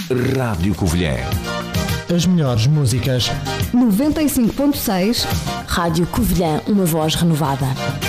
Rádio Covilhã. As melhores músicas. 95.6 Rádio Covilhã, uma voz renovada.